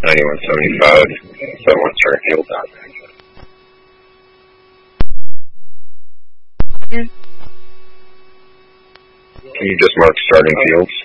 9175, someone start field down. Can you just mark starting fields?